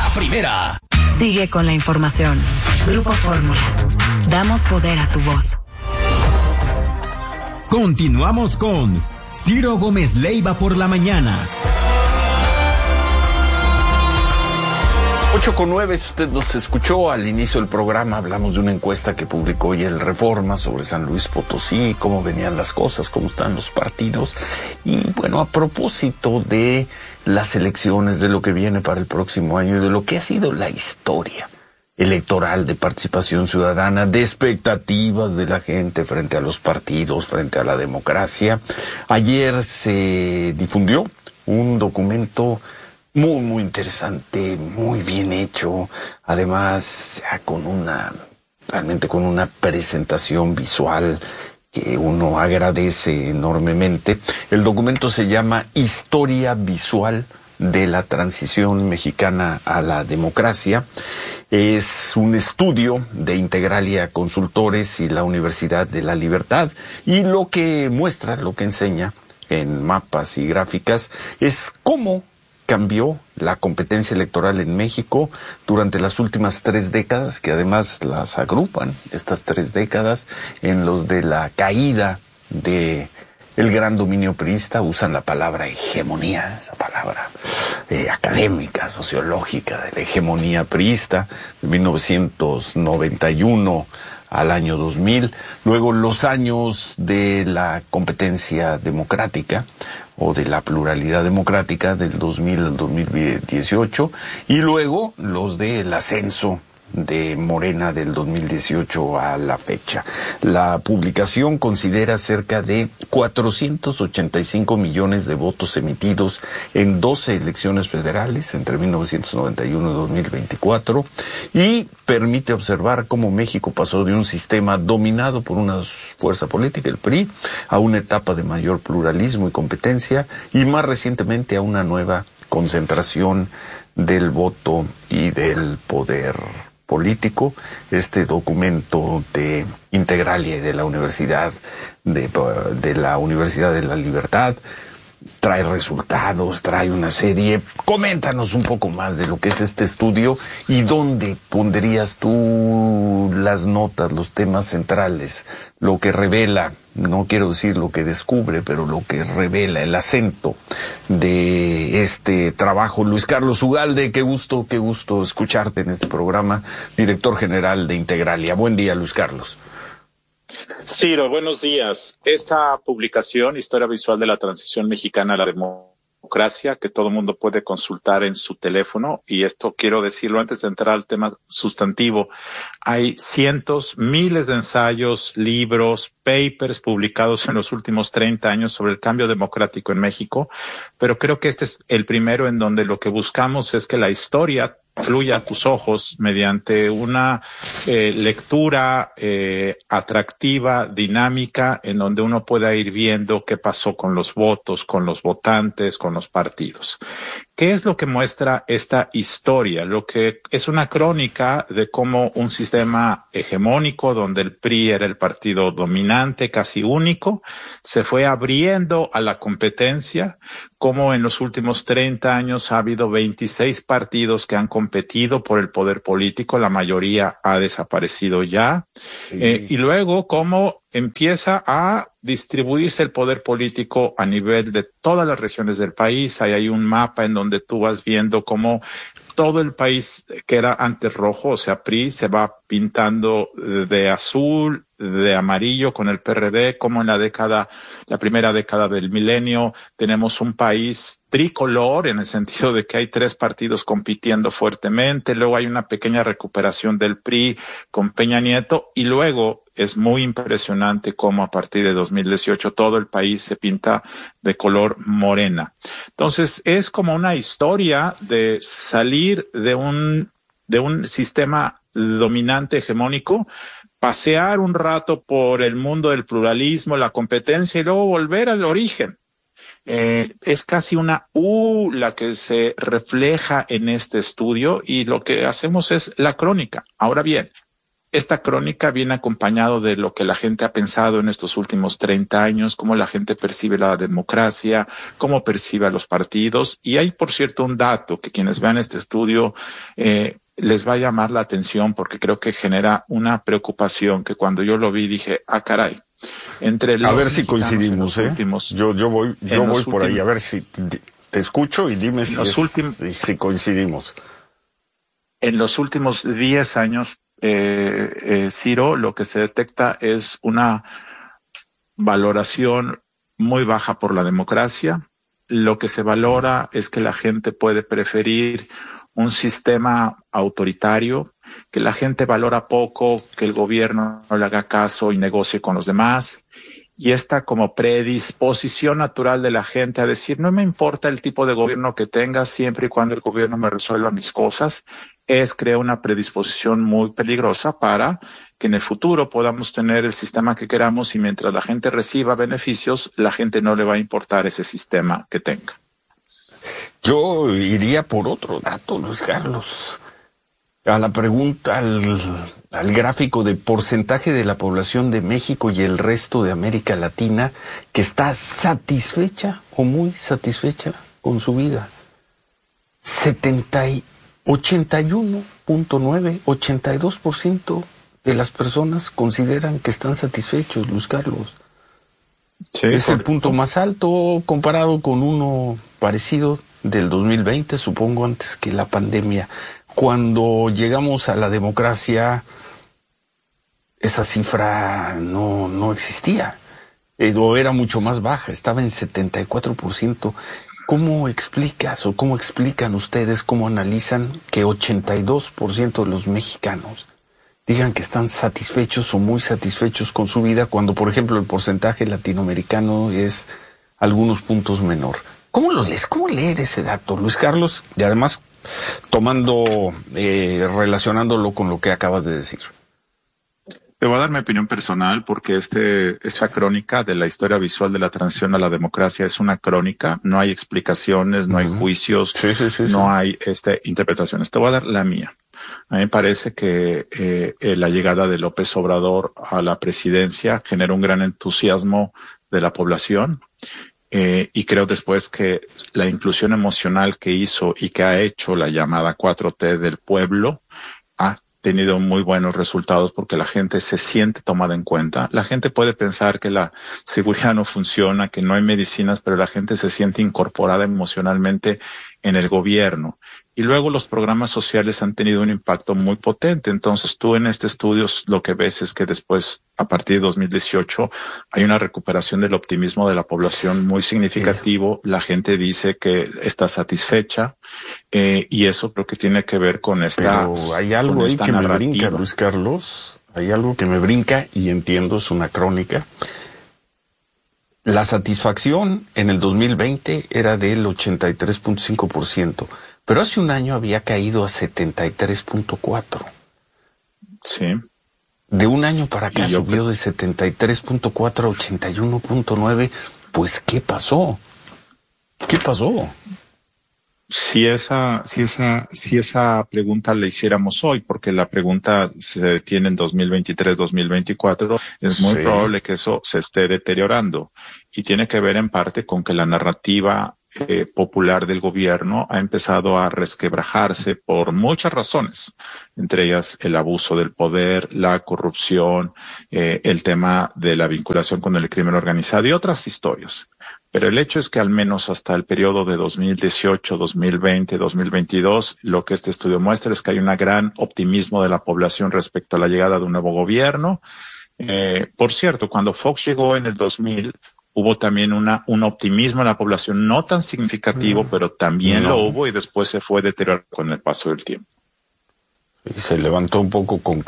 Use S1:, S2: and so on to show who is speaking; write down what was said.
S1: la primera.
S2: Sigue con la información. Grupo Fórmula. Damos poder a tu voz.
S1: Continuamos con Ciro Gómez Leiva por la mañana.
S3: 8:09, si usted nos escuchó al inicio del programa, hablamos de una encuesta que publicó hoy el Reforma sobre San Luis Potosí, cómo venían las cosas, cómo están los partidos. Y bueno, a propósito de las elecciones, de lo que viene para el próximo año y de lo que ha sido la historia electoral de participación ciudadana, de expectativas de la gente frente a los partidos, frente a la democracia, ayer se difundió un documento muy interesante, muy bien hecho, además ya realmente con una presentación visual que uno agradece enormemente. El documento se llama Historia Visual de la Transición Mexicana a la Democracia. Es un estudio de Integralia Consultores y la Universidad de la Libertad, y lo que muestra, lo que enseña en mapas y gráficas es cómo cambió la competencia electoral en México durante las últimas 3 décadas, que además las agrupan, estas 3 décadas, en los de la caída de el gran dominio priista. Usan la palabra hegemonía, esa palabra académica, sociológica, de la hegemonía priista, de 1991 al año 2000, luego los años de la competencia democrática o de la pluralidad democrática del 2000 al 2018, y luego los del ascenso de Morena del 2018 a la fecha. La publicación considera cerca de 485 millones de votos emitidos en 12 elecciones federales entre 1991 y 2024 y permite observar cómo México pasó de un sistema dominado por una fuerza política, el PRI, a una etapa de mayor pluralismo y competencia, y más recientemente a una nueva concentración del voto y del poder político. Este documento de Integralia y de la Universidad de la Universidad de la Libertad trae resultados, trae una serie. Coméntanos un poco más de lo que es este estudio y dónde pondrías tú las notas, los temas centrales, lo que revela, no quiero decir lo que descubre, pero lo que revela, el acento de este trabajo. Luis Carlos Ugalde, qué gusto escucharte en este programa, director general de Integralia. Buen día, Luis Carlos.
S4: Ciro, buenos días. Esta publicación, Historia Visual de la Transición Mexicana a la Democracia, que todo el mundo puede consultar en su teléfono, y esto quiero decirlo antes de entrar al tema sustantivo, hay cientos, miles de ensayos, libros, papers publicados en los últimos 30 años sobre el cambio democrático en México, pero creo que este es el primero en donde lo que buscamos es que la historia fluya a tus ojos mediante una lectura atractiva, dinámica, en donde uno pueda ir viendo qué pasó con los votos, con los votantes, con los partidos. ¿Qué es lo que muestra esta historia? Lo que es una crónica de cómo un sistema hegemónico, donde el PRI era el partido dominante, casi único, se fue abriendo a la competencia, cómo en los últimos 30 años ha habido 26 partidos que han competido por el poder político, la mayoría ha desaparecido ya, y luego cómo empieza a distribuirse el poder político a nivel de todas las regiones del país. Ahí hay un mapa en donde tú vas viendo cómo todo el país, que era antes rojo, o sea, PRI, se va pintando de azul, de amarillo con el PRD, como en la primera década del milenio, tenemos un país tricolor en el sentido de que hay 3 partidos compitiendo fuertemente, luego hay una pequeña recuperación del PRI con Peña Nieto, y luego es muy impresionante cómo a partir de 2018 todo el país se pinta de color morena. Entonces es como una historia de salir de un sistema dominante hegemónico, pasear un rato por el mundo del pluralismo, la competencia, y luego volver al origen. Es casi una U la que se refleja en este estudio, y lo que hacemos es la crónica. Ahora bien, esta crónica viene acompañado de lo que la gente ha pensado en estos últimos 30 años, cómo la gente percibe la democracia, cómo percibe a los partidos. Y hay, por cierto, un dato que quienes vean este estudio les va a llamar la atención, porque creo que genera una preocupación que cuando yo lo vi dije, caray. Entre los
S3: a ver si coincidimos, yo voy por ahí, a ver si te escucho y dime si coincidimos.
S4: En los últimos 10 años, Ciro, lo que se detecta es una valoración muy baja por la democracia. Lo que se valora es que la gente puede preferir un sistema autoritario, que la gente valora poco que el gobierno no le haga caso y negocie con los demás. Y esta como predisposición natural de la gente a decir, no me importa el tipo de gobierno que tenga, siempre y cuando el gobierno me resuelva mis cosas, crea una predisposición muy peligrosa para que en el futuro podamos tener el sistema que queramos y mientras la gente reciba beneficios, la gente no le va a importar ese sistema que tenga.
S3: Yo iría por otro dato, Luis Carlos. A la pregunta, al gráfico de porcentaje de la población de México y el resto de América Latina que está satisfecha o muy satisfecha con su vida. 81.9, 82% de las personas consideran que están satisfechos, Luis Carlos. Sí, es el punto más alto comparado con uno parecido del 2020, supongo, antes que la pandemia. Cuando llegamos a la democracia, esa cifra no existía, o era mucho más baja, estaba en 74%. ¿Cómo explicas o cómo explican ustedes, cómo analizan que 82% de los mexicanos digan que están satisfechos o muy satisfechos con su vida, cuando, por ejemplo, el porcentaje latinoamericano es algunos puntos menor? ¿Cómo lo lees? ¿Cómo leer ese dato, Luis Carlos? Y además, relacionándolo con lo que acabas de decir.
S4: Te voy a dar mi opinión personal porque esta crónica de la historia visual de la transición a la democracia es una crónica, no hay explicaciones, no hay juicios, no hay interpretaciones. Te voy a dar la mía. A mí me parece que la llegada de López Obrador a la presidencia genera un gran entusiasmo de la población. Y creo después que la inclusión emocional que hizo y que ha hecho la llamada 4T del pueblo ha tenido muy buenos resultados porque la gente se siente tomada en cuenta. La gente puede pensar que la seguridad no funciona, que no hay medicinas, pero la gente se siente incorporada emocionalmente en el gobierno. Y luego los programas sociales han tenido un impacto muy potente. Entonces tú en este estudio lo que ves es que después, a partir de 2018, hay una recuperación del optimismo de la población muy significativo. La gente dice que está satisfecha y eso creo que tiene que ver con esta
S3: Pero hay algo ahí que me brinca, Luis Carlos. Hay algo que me brinca y entiendo, es una crónica. La satisfacción en el 2020 era del 83.5%. Pero hace un año había caído a 73.4.
S4: Sí.
S3: De un año para acá subió de 73.4 a 81.9. Pues, ¿qué pasó? ¿Qué pasó?
S4: Si esa pregunta la hiciéramos hoy, porque la pregunta se detiene en 2023, 2024, es muy probable que eso se esté deteriorando. Y tiene que ver en parte con que la narrativa popular del gobierno ha empezado a resquebrajarse por muchas razones, entre ellas el abuso del poder, la corrupción, el tema de la vinculación con el crimen organizado y otras historias. Pero el hecho es que al menos hasta el periodo de 2018, 2020, 2022, lo que este estudio muestra es que hay un gran optimismo de la población respecto a la llegada de un nuevo gobierno. Por cierto, cuando Fox llegó en el 2000, hubo también un optimismo en la población, no tan significativo, pero también lo hubo y después se fue deteriorando con el paso del tiempo.
S3: Y se levantó un poco con